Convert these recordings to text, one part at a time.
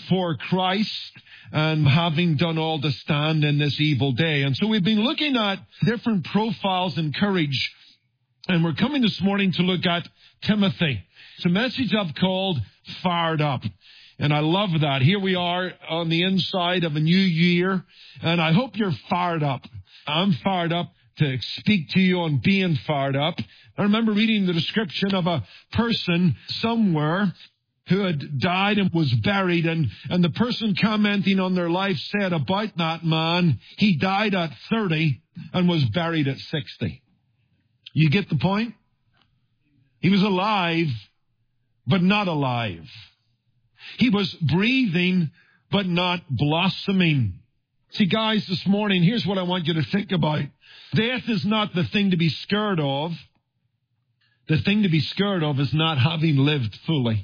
for Christ and having done all to stand in this evil day. And so we've been looking at different profiles in courage. And we're coming this morning to look at Timothy. It's a message I've called Fired Up. And I love that. Here we are on the inside of a new year. And I hope you're fired up. I'm fired up to speak to you on being fired up. I remember reading the description of a person somewhere who had died and was buried, and the person commenting on their life said about that man, he died at 30 and was buried at 60. You get the point? He was alive, but not alive. He was breathing, but not blossoming. See, guys, this morning, here's what I want you to think about. Death is not the thing to be scared of. The thing to be scared of is not having lived fully,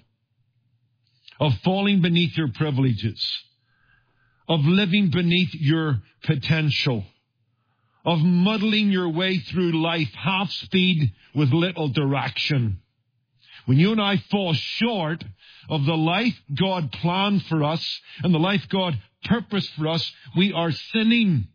of falling beneath your privileges, of living beneath your potential, of muddling your way through life half speed with little direction. When you and I fall short of the life God planned for us and the life God purposed for us, we are sinning.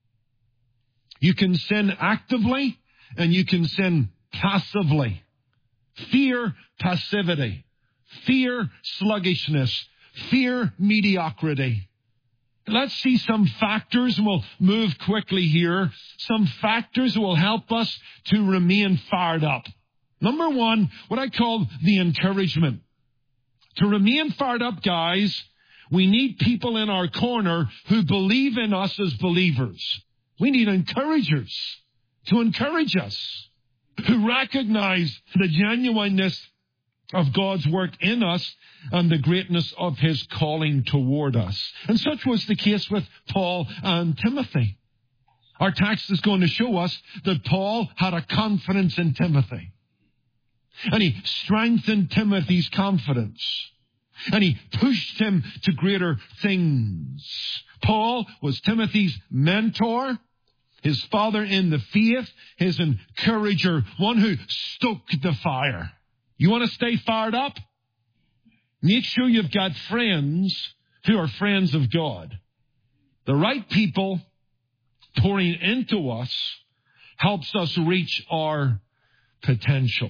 You can sin actively and you can sin passively. Fear passivity. Fear sluggishness. Fear mediocrity. Let's see some factors, and we'll move quickly here. Some factors that will help us to remain fired up. Number one, what I call the encouragement. To remain fired up, guys, we need people in our corner who believe in us as believers. We need encouragers to encourage us, who recognize the genuineness of God's work in us and the greatness of His calling toward us. And such was the case with Paul and Timothy. Our text is going to show us that Paul had a confidence in Timothy. And he strengthened Timothy's confidence. And he pushed him to greater things. Paul was Timothy's mentor, his father in the faith, his encourager, one who stoked the fire. You want to stay fired up? Make sure you've got friends who are friends of God. The right people pouring into us helps us reach our potential.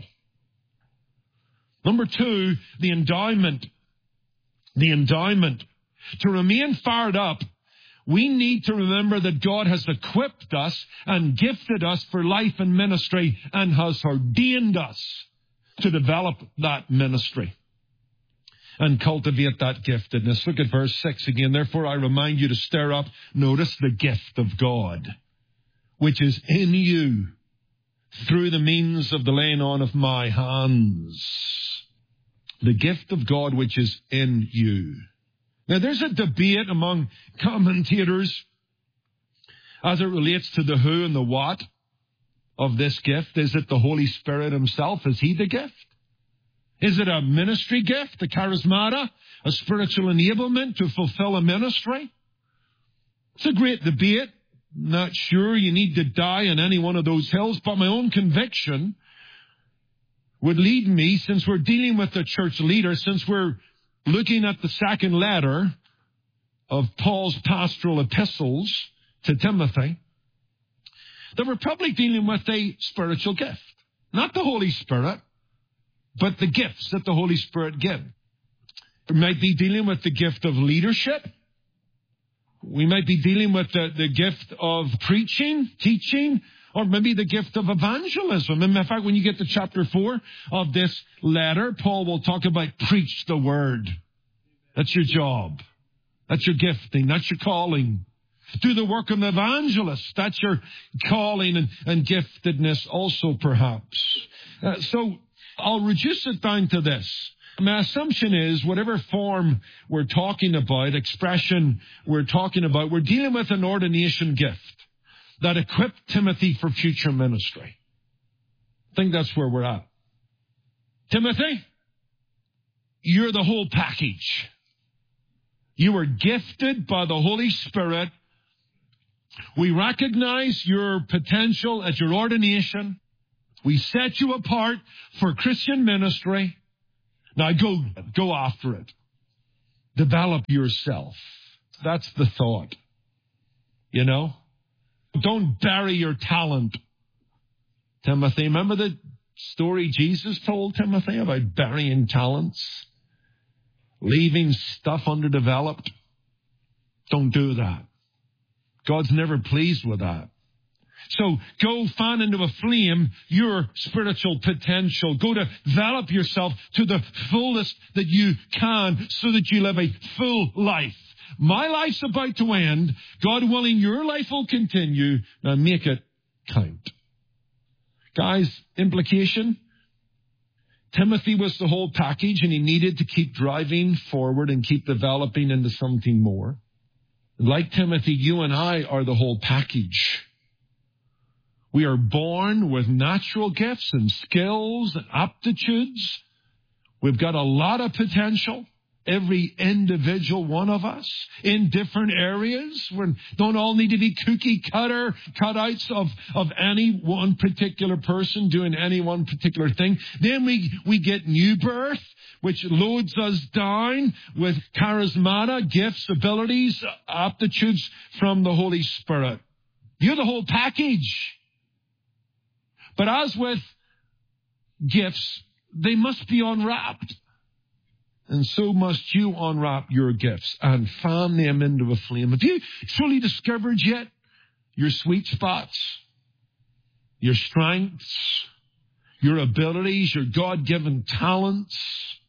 Number two, the endowment. The endowment. To remain fired up, we need to remember that God has equipped us and gifted us for life and ministry and has ordained us to develop that ministry and cultivate that giftedness. Look at verse 6 again. Therefore, I remind you to stir up, notice, the gift of God, which is in you through the means of the laying on of my hands. The gift of God which is in you. Now, there's a debate among commentators as it relates to the who and the what of this gift. Is it the Holy Spirit Himself? Is He the gift? Is it a ministry gift, a charismata, a spiritual enablement to fulfill a ministry? It's a great debate. Not sure you need to die on any one of those hills, but my own conviction would lead me, since we're dealing with the church leader, since we're looking at the second letter of Paul's pastoral epistles to Timothy, that we're probably dealing with a spiritual gift. Not the Holy Spirit, but the gifts that the Holy Spirit gives. We might be dealing with the gift of leadership. We might be dealing with the gift of preaching, teaching, or maybe the gift of evangelism. And in fact, when you get to chapter 4 of this letter, Paul will talk about preach the word. That's your job. That's your gifting. That's your calling. Do the work of an evangelist. That's your calling and giftedness also, perhaps. So I'll reduce it down to this. My assumption is whatever form we're talking about, expression we're talking about, we're dealing with an ordination gift that equipped Timothy for future ministry. I think that's where we're at. Timothy, you're the whole package. You were gifted by the Holy Spirit. We recognize your potential at your ordination. We set you apart for Christian ministry. Now go after it. Develop yourself. That's the thought. You know? Don't bury your talent. Timothy, remember the story Jesus told Timothy about burying talents? Leaving stuff underdeveloped? Don't do that. God's never pleased with that. So go fan into a flame your spiritual potential. Go develop yourself to the fullest that you can so that you live a full life. My life's about to end. God willing, your life will continue. Now make it count. Guys, implication? Timothy was the whole package, and he needed to keep driving forward and keep developing into something more. Like Timothy, you and I are the whole package. We are born with natural gifts and skills and aptitudes. We've got a lot of potential, every individual one of us, in different areas. We don't all need to be cookie cutter cutouts of any one particular person doing any one particular thing. Then we get new birth, which loads us down with charismata, gifts, abilities, aptitudes from the Holy Spirit. You're the whole package. But as with gifts, they must be unwrapped. And so must you unwrap your gifts and fan them into a flame. Have you truly discovered yet your sweet spots, your strengths, your abilities, your God-given talents?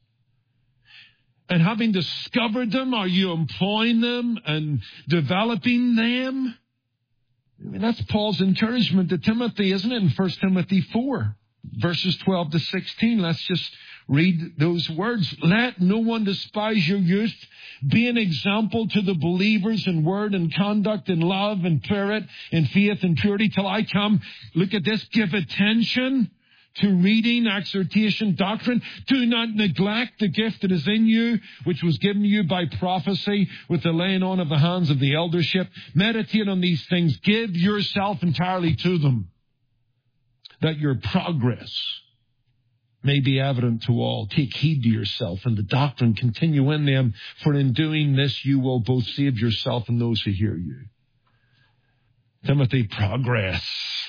And having discovered them, are you employing them and developing them? I mean, that's Paul's encouragement to Timothy, isn't it? In 1 Timothy 4, verses 12 to 16. Let's just read those words. Let no one despise your youth. Be an example to the believers in word and conduct, in love and spirit, in faith and purity till I come. Look at this. Give attention to reading, exhortation, doctrine. Do not neglect the gift that is in you, which was given you by prophecy with the laying on of the hands of the eldership. Meditate on these things. Give yourself entirely to them, that your progress may be evident to all. Take heed to yourself and the doctrine. Continue in them, for in doing this you will both save yourself and those who hear you. Timothy, progress.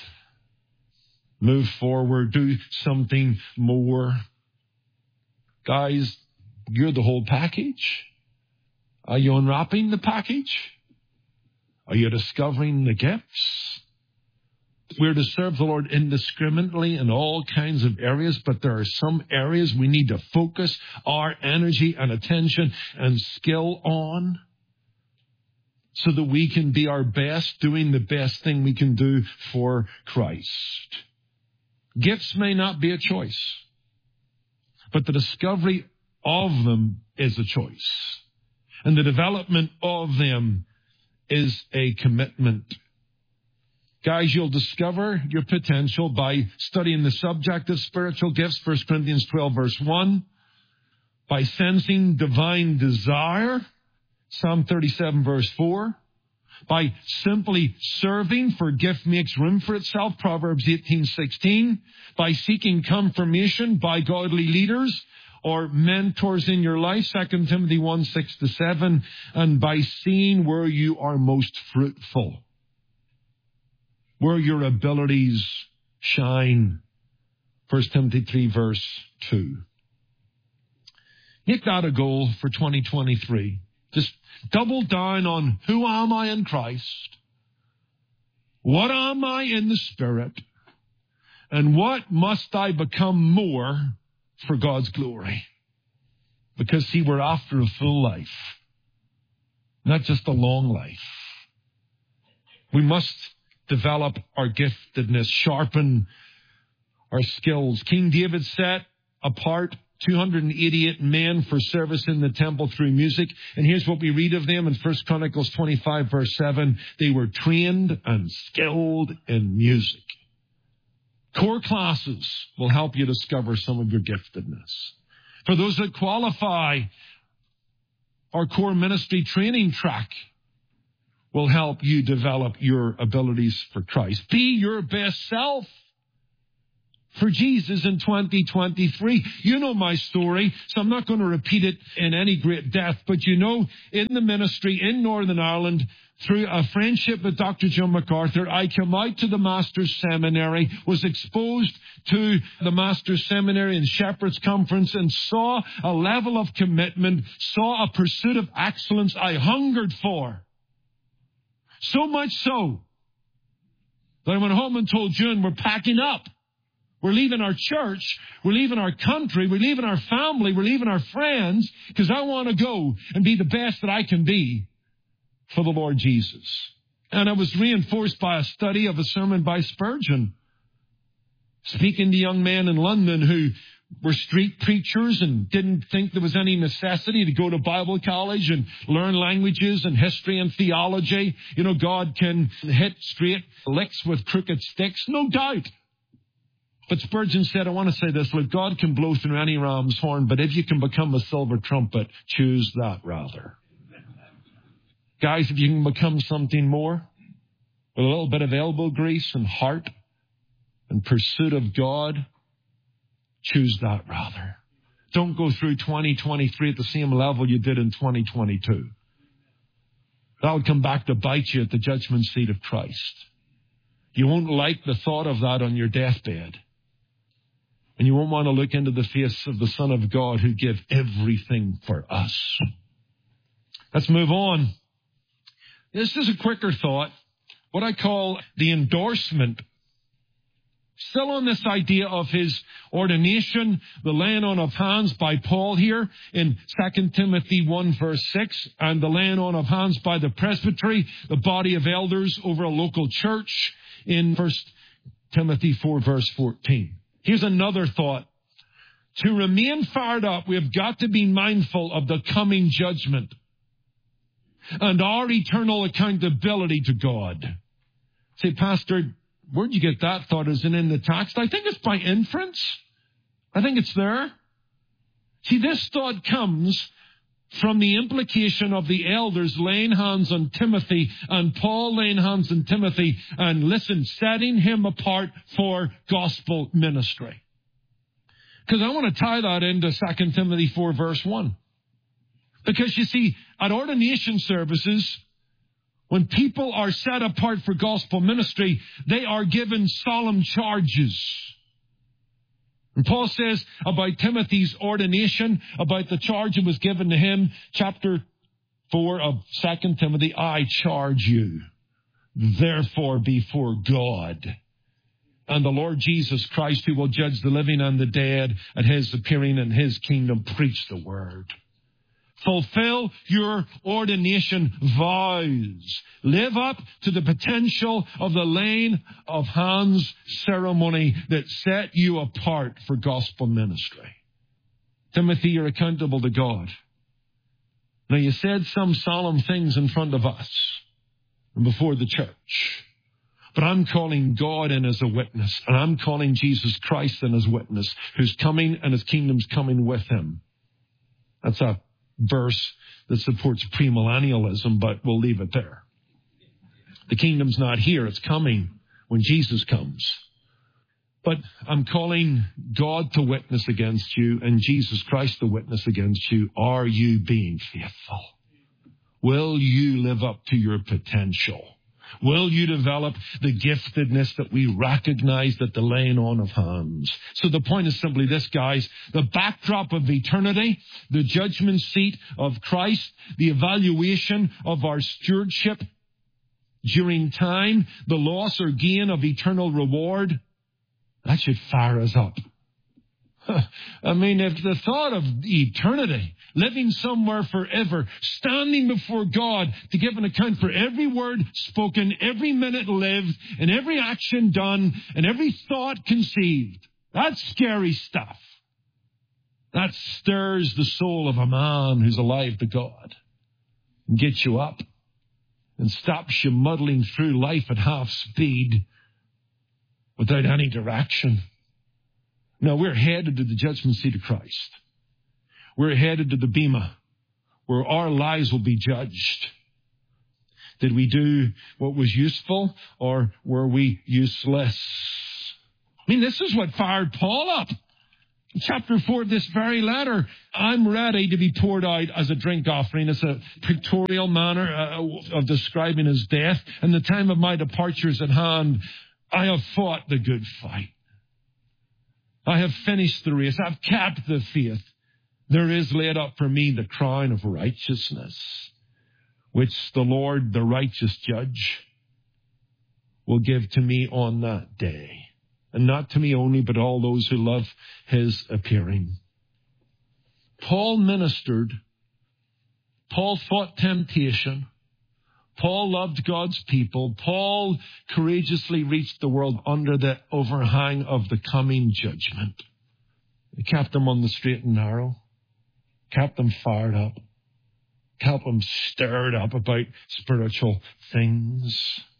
Move forward. Do something more. Guys, you're the whole package. Are you unwrapping the package? Are you discovering the gifts? We're to serve the Lord indiscriminately in all kinds of areas, but there are some areas we need to focus our energy and attention and skill on so that we can be our best, doing the best thing we can do for Christ. Gifts may not be a choice, but the discovery of them is a choice. And the development of them is a commitment. Guys, you'll discover your potential by studying the subject of spiritual gifts, 1 Corinthians 12, verse 1, by sensing divine desire, Psalm 37, verse 4, by simply serving, for gift makes room for itself, Proverbs 18:16, by seeking confirmation by godly leaders or mentors in your life, 2 Timothy 1, 6-7, and by seeing where you are most fruitful, where your abilities shine, 1 Timothy 3, verse 2. Make that a goal for 2023. Just double down on who am I in Christ? What am I in the Spirit? And what must I become more for God's glory? Because, see, we're after a full life, not just a long life. We must develop our giftedness, sharpen our skills. King David set apart 288 men for service in the temple through music. And here's what we read of them in 1 Chronicles 25, verse 7. They were trained and skilled in music. Core classes will help you discover some of your giftedness. For those that qualify, our core ministry training track will help you develop your abilities for Christ. Be your best self. for Jesus in 2023. You know my story, so I'm not going to repeat it in any great depth. But you know, in the ministry in Northern Ireland, through a friendship with Dr. John MacArthur, I came out to the Master's Seminary, was exposed to the Master's Seminary and Shepherd's Conference, and saw a level of commitment, saw a pursuit of excellence I hungered for. So much so that I went home and told June, we're packing up. We're leaving our church, we're leaving our country, we're leaving our family, we're leaving our friends, because I want to go and be the best that I can be for the Lord Jesus. And I was reinforced by a study of a sermon by Spurgeon, speaking to young men in London who were street preachers and didn't think there was any necessity to go to Bible college and learn languages and history and theology. You know, God can hit straight licks with crooked sticks, no doubt. But Spurgeon said, I want to say this, look, God can blow through any ram's horn, but if you can become a silver trumpet, choose that rather. Guys, if you can become something more, with a little bit of elbow grease and heart and pursuit of God, choose that rather. Don't go through 2023 at the same level you did in 2022. That will come back to bite you at the judgment seat of Christ. You won't like the thought of that on your deathbed. And you won't want to look into the face of the Son of God who gave everything for us. Let's move on. This is a quicker thought, what I call the endorsement. Still on this idea of his ordination, the laying on of hands by Paul here in 2 Timothy 1 verse 6, and the laying on of hands by the presbytery, the body of elders over a local church in 1 Timothy 4 verse 14. Here's another thought. To remain fired up, we have got to be mindful of the coming judgment and our eternal accountability to God. Say, Pastor, where'd you get that thought? Is it in the text? I think it's by inference. I think it's there. See, this thought comes from the implication of the elders laying hands on Timothy and Paul laying hands on Timothy and, listen, setting him apart for gospel ministry. Because I want to tie that into 2 Timothy 4 verse 1. Because you see, at ordination services, when people are set apart for gospel ministry, they are given solemn charges. And Paul says about Timothy's ordination, about the charge that was given to him, chapter 4 of 2 Timothy, I charge you, therefore before God and the Lord Jesus Christ, who will judge the living and the dead at his appearing in his kingdom, preach the word. Fulfill your ordination vows. Live up to the potential of the laying of hands ceremony that set you apart for gospel ministry. Timothy, you're accountable to God. Now, you said some solemn things in front of us and before the church. But I'm calling God in as a witness, and I'm calling Jesus Christ in as witness, who's coming and his kingdom's coming with him. That's a verse that supports premillennialism, but we'll leave it there. The kingdom's not here. It's coming when Jesus comes. But I'm calling God to witness against you and Jesus Christ to witness against you. Are you being faithful? Will you live up to your potential? Will you develop the giftedness that we recognized at the laying on of hands? So the point is simply this, guys. The backdrop of eternity, the judgment seat of Christ, the evaluation of our stewardship during time, the loss or gain of eternal reward, that should fire us up. I mean, if the thought of eternity, living somewhere forever, standing before God to give an account for every word spoken, every minute lived, and every action done, and every thought conceived, that's scary stuff. That stirs the soul of a man who's alive to God and gets you up and stops you muddling through life at half speed without any direction. No, we're headed to the judgment seat of Christ. We're headed to the Bema, where our lives will be judged. Did we do what was useful, or were we useless? I mean, this is what fired Paul up. In chapter 4 of this very letter, I'm ready to be poured out as a drink offering. It's a pictorial manner of describing his death. And the time of my departure is at hand. I have fought the good fight. I have finished the race. I've kept the faith. There is laid up for me the crown of righteousness, which the Lord, the righteous judge, will give to me on that day. And not to me only, but all those who love his appearing. Paul ministered. Paul fought temptation. Paul loved God's people. Paul courageously reached the world under the overhang of the coming judgment. He kept them on the straight and narrow. Kept them fired up. Kept them stirred up about spiritual things.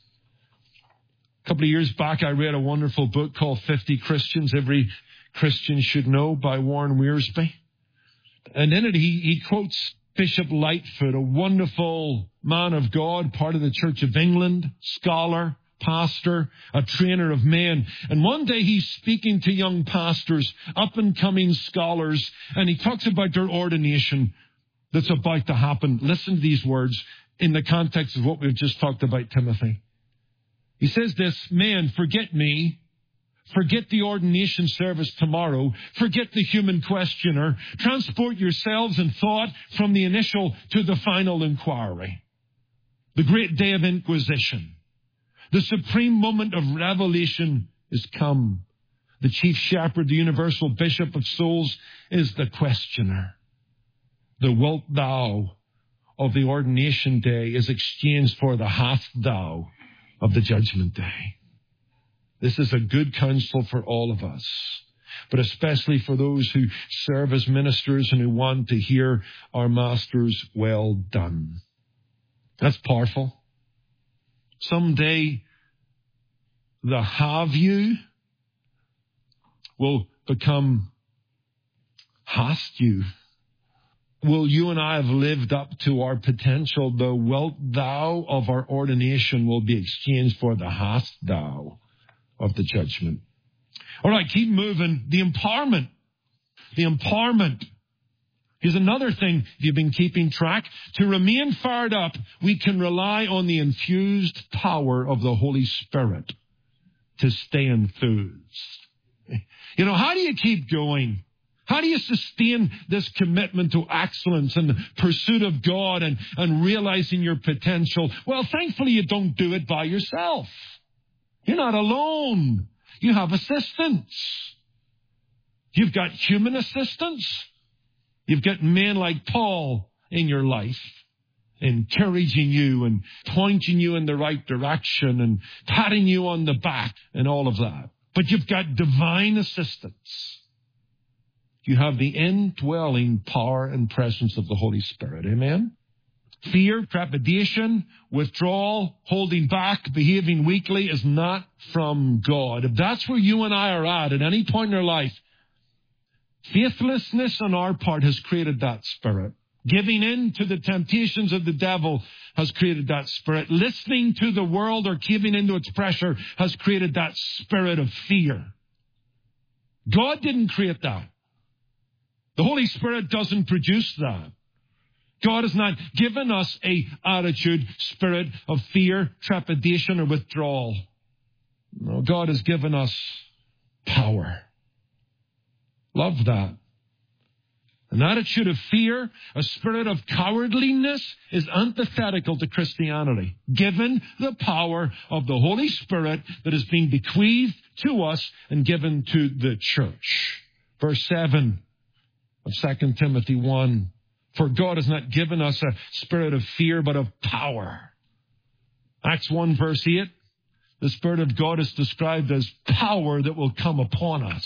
A couple of years back, I read a wonderful book called 50 Christians Every Christian Should Know by Warren Wiersbe. And in it, he quotes Bishop Lightfoot, a wonderful man of God, part of the Church of England, scholar, pastor, a trainer of men. And one day he's speaking to young pastors, up-and-coming scholars, and he talks about their ordination that's about to happen. Listen to these words in the context of what we've just talked about, Timothy. He says this, "Men, forget me. Forget the ordination service tomorrow. Forget the human questioner. Transport yourselves in thought from the initial to the final inquiry. The great day of inquisition. The supreme moment of revelation is come. The chief shepherd, the universal bishop of souls, is the questioner. The wilt thou of the ordination day is exchanged for the hast thou of the judgment day." This is a good counsel for all of us, but especially for those who serve as ministers and who want to hear our Master's well done. That's powerful. Someday, the have you will become hast you. Will you and I have lived up to our potential? The wilt thou of our ordination will be exchanged for the hast thou of the judgment. All right, keep moving. The empowerment. The empowerment. Here's another thing, if you've been keeping track. To remain fired up, we can rely on the infused power of the Holy Spirit to stay enthused. You know, how do you keep going? How do you sustain this commitment to excellence and the pursuit of God and realizing your potential? Well, thankfully, you don't do it by yourself. You're not alone. You have assistance. You've got human assistance. You've got men like Paul in your life, encouraging you and pointing you in the right direction and patting you on the back and all of that. But you've got divine assistance. You have the indwelling power and presence of the Holy Spirit. Amen? Fear, trepidation, withdrawal, holding back, behaving weakly is not from God. If that's where you and I are at any point in our life, faithlessness on our part has created that spirit. Giving in to the temptations of the devil has created that spirit. Listening to the world or giving into its pressure has created that spirit of fear. God didn't create that. The Holy Spirit doesn't produce that. God has not given us an attitude, spirit of fear, trepidation, or withdrawal. No, God has given us power. Love that. An attitude of fear, a spirit of cowardliness is antithetical to Christianity. Given the power of the Holy Spirit that is being bequeathed to us and given to the church. Verse 7 of 2 Timothy 1. For God has not given us a spirit of fear, but of power. Acts 1 verse 8. The Spirit of God is described as power that will come upon us,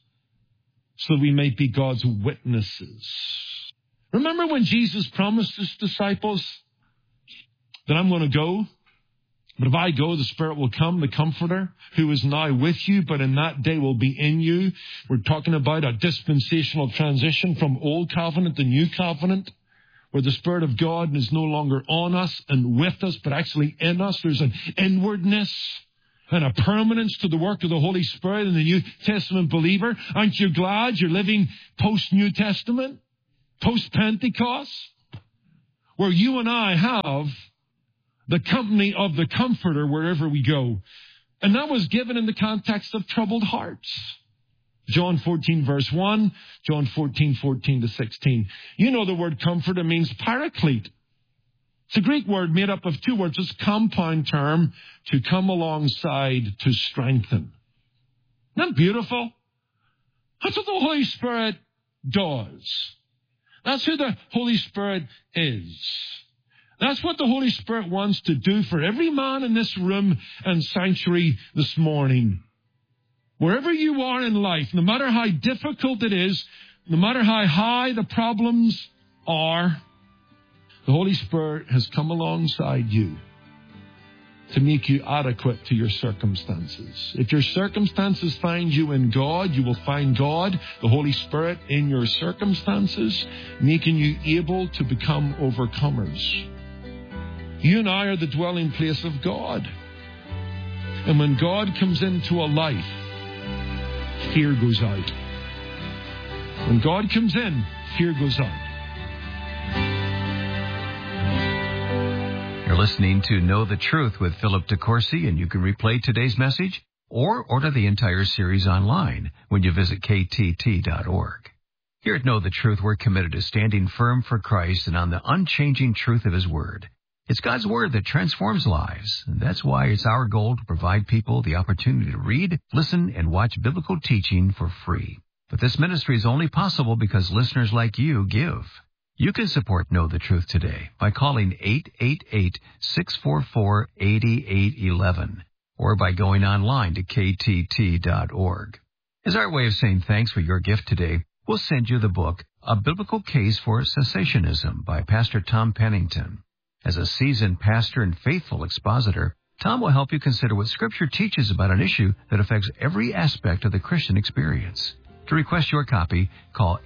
so that we may be God's witnesses. Remember when Jesus promised his disciples that I'm going to go, but if I go, the Spirit will come, the Comforter, who is now with you, but in that day will be in you. We're talking about a dispensational transition from Old Covenant to New Covenant, where the Spirit of God is no longer on us and with us, but actually in us. There's an inwardness. and a permanence to the work of the Holy Spirit in the New Testament believer? Aren't you glad you're living post-New Testament, post-Pentecost, where you and I have the company of the Comforter wherever we go? And that was given in the context of troubled hearts. John 14, verse 1, John 14, 14 to 16. You know the word comforter means paraclete. It's a Greek word made up of two words. It's a compound term, to come alongside, to strengthen. Isn't that beautiful? That's what the Holy Spirit does. That's who the Holy Spirit is. That's what the Holy Spirit wants to do for every man in this room and sanctuary this morning. Wherever you are in life, no matter how difficult it is, no matter how high the problems are, the Holy Spirit has come alongside you to make you adequate to your circumstances. If your circumstances find you in God, you will find God, the Holy Spirit, in your circumstances, making you able to become overcomers. You and I are the dwelling place of God. And when God comes into a life, fear goes out. When God comes in, fear goes out. You're listening to Know the Truth with Philip DeCourcy, and you can replay today's message or order the entire series online when you visit ktt.org. Here at Know the Truth, we're committed to standing firm for Christ and on the unchanging truth of His Word. It's God's Word that transforms lives, and that's why it's our goal to provide people the opportunity to read, listen, and watch biblical teaching for free. But this ministry is only possible because listeners like you give. You can support Know the Truth today by calling 888-644-8811 or by going online to ktt.org. As our way of saying thanks for your gift today, we'll send you the book, A Biblical Case for Cessationism by Pastor Tom Pennington. As a seasoned pastor and faithful expositor, Tom will help you consider what Scripture teaches about an issue that affects every aspect of the Christian experience. To request your copy, call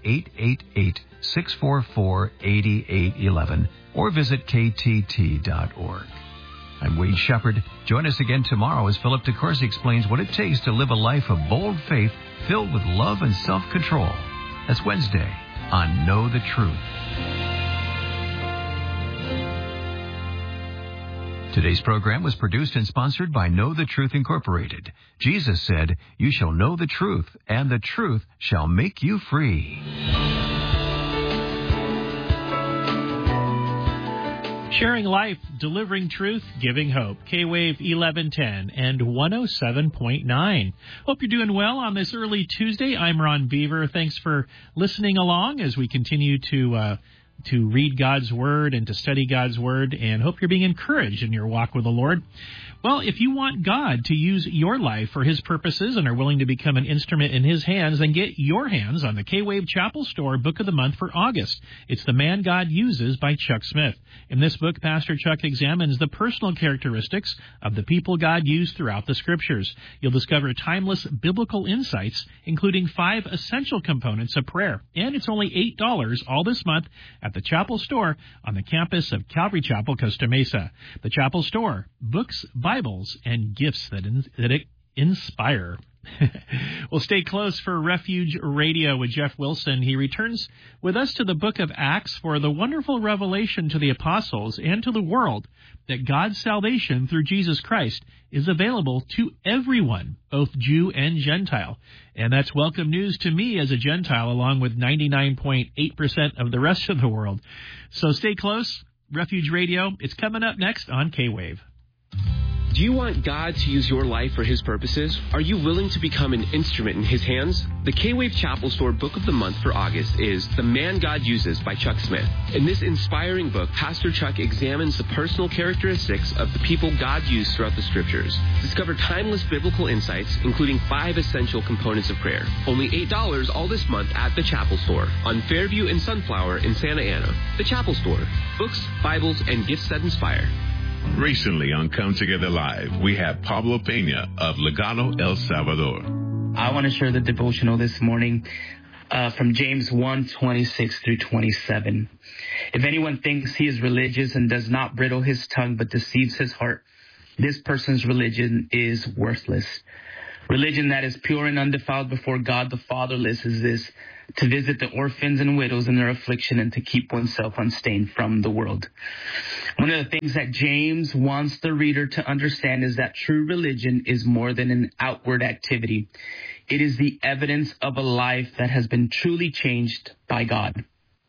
888-644-8811 or visit ktt.org. I'm Wade Shepherd. Join us again tomorrow as Philip DeCourcy explains what it takes to live a life of bold faith filled with love and self-control. That's Wednesday on Know the Truth. Today's program was produced and sponsored by Know the Truth Incorporated. Jesus said, "You shall know the truth, and the truth shall make you free." Sharing life, delivering truth, giving hope. K-Wave 1110 and 107.9. Hope you're doing well on this early Tuesday. I'm Ron Beaver. Thanks for listening along as we continue to read God's Word and to study God's Word, and hope you're being encouraged in your walk with the Lord. Well, if you want God to use your life for His purposes and are willing to become an instrument in His hands, then get your hands on the K-Wave Chapel Store Book of the Month for August. It's The Man God Uses by Chuck Smith. In this book, Pastor Chuck examines the personal characteristics of the people God used throughout the Scriptures. You'll discover timeless biblical insights, including 5 essential components of prayer. And it's only $8 all this month at the Chapel Store on the campus of Calvary Chapel, Costa Mesa. The Chapel Store, books, Bibles, and gifts that inspire. We'll stay close for Refuge Radio with Jeff Wilson. He returns with us to the book of Acts for the wonderful revelation to the apostles and to the world that God's salvation through Jesus Christ is available to everyone, both Jew and Gentile. And that's welcome news to me as a Gentile, along with 99.8% of the rest of the world. So stay close. Refuge Radio, it's coming up next on K-Wave. Do you want God to use your life for His purposes? Are you willing to become an instrument in His hands? The K-Wave Chapel Store Book of the Month for August is The Man God Uses by Chuck Smith. In this inspiring book, Pastor Chuck examines the personal characteristics of the people God used throughout the Scriptures. Discover timeless biblical insights, including 5 essential components of prayer. Only $8 all this month at the Chapel Store on Fairview and Sunflower in Santa Ana. The Chapel Store. Books, Bibles, and gifts that inspire. Recently on Come Together Live, we have Pablo Peña of Legado, El Salvador. I want to share the devotional this morning from James 1:26-27. If anyone thinks he is religious and does not bridle his tongue but deceives his heart, this person's religion is worthless. Religion that is pure and undefiled before God the Fatherless is this: to visit the orphans and widows in their affliction and to keep oneself unstained from the world. One of the things that James wants the reader to understand is that true religion is more than an outward activity. It is the evidence of a life that has been truly changed by God.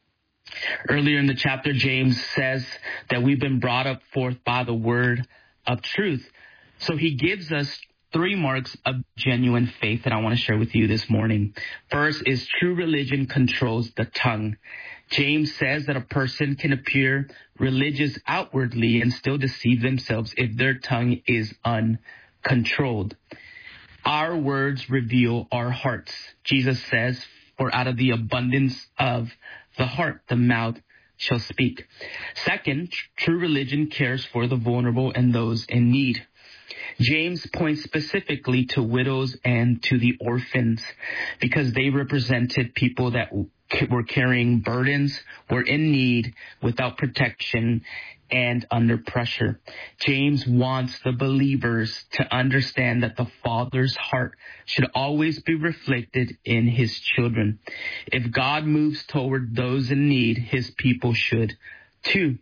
Earlier in the chapter, James says that we've been brought up forth by the word of truth. So he gives us 3 marks of genuine faith that I want to share with you this morning. First is true religion controls the tongue. James says that a person can appear religious outwardly and still deceive themselves if their tongue is uncontrolled. Our words reveal our hearts. Jesus says, for out of the abundance of the heart, the mouth shall speak. Second, true religion cares for the vulnerable and those in need. James points specifically to widows and to the orphans because they represented people that were carrying burdens, were in need, without protection, and under pressure. James wants the believers to understand that the Father's heart should always be reflected in his children. If God moves toward those in need, his people should too.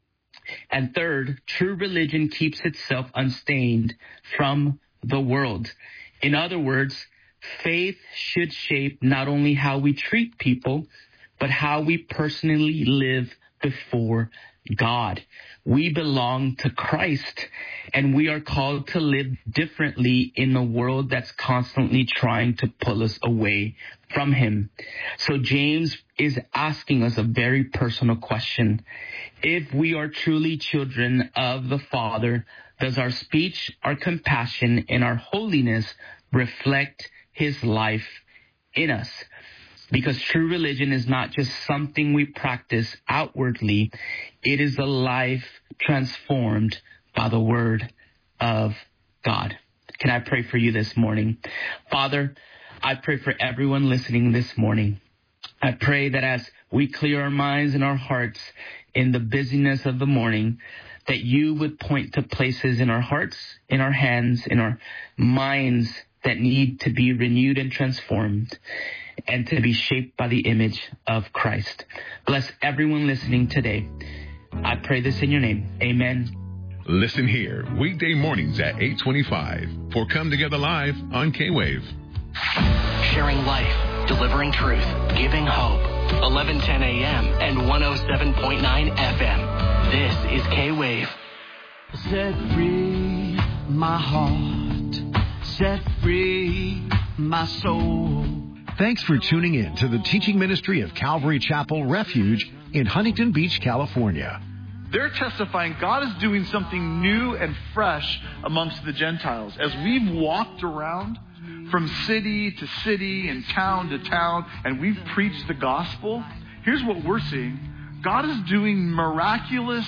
And third, true religion keeps itself unstained from the world. In other words, faith should shape not only how we treat people, but how we personally live before God. We belong to Christ, and we are called to live differently in a world that's constantly trying to pull us away from him. So James is asking us a very personal question. If we are truly children of the Father, does our speech, our compassion, and our holiness reflect his life in us? Because true religion is not just something we practice outwardly. It is a life transformed by the word of God. Can I pray for you this morning? Father, I pray for everyone listening this morning. I pray that as we clear our minds and our hearts in the busyness of the morning, that you would point to places in our hearts, in our hands, in our minds that need to be renewed and transformed and to be shaped by the image of Christ. Bless everyone listening today. I pray this in your name. Amen. Listen here, weekday mornings at 8:25 for Come Together Live on K-Wave. Sharing life, delivering truth, giving hope. 11:10 a.m. and 107.9 FM. This is K-Wave. Set free my heart, set free my soul. Thanks for tuning in to the teaching ministry of Calvary Chapel Refuge in Huntington Beach, California. They're testifying God is doing something new and fresh amongst the Gentiles. As we've walked around from city to city and town to town, and we've preached the gospel, here's what we're seeing. God is doing miraculous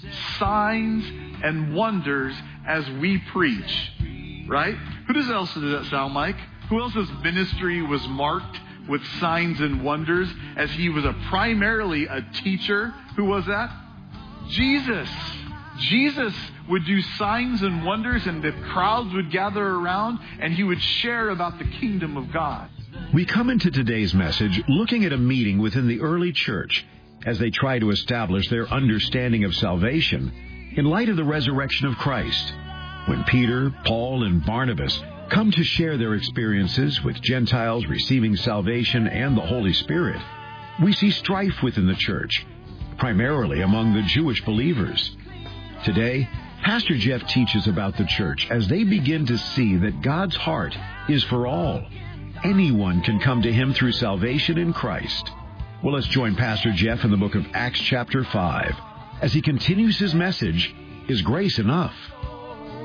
signs and wonders as we preach, right? Who else does that sound like? Who else's ministry was marked with signs and wonders as he was primarily a teacher? Who was that? Jesus. Jesus would do signs and wonders, and the crowds would gather around, and he would share about the kingdom of God. We come into today's message looking at a meeting within the early church as they try to establish their understanding of salvation in light of the resurrection of Christ. When Peter, Paul, and Barnabas come to share their experiences with Gentiles receiving salvation and the Holy Spirit, we see strife within the church, primarily among the Jewish believers. Today, Pastor Jeff teaches about the church as they begin to see that God's heart is for all. Anyone can come to him through salvation in Christ. Well, let's join Pastor Jeff in the book of Acts chapter 5 as he continues his message, Is Grace Enough?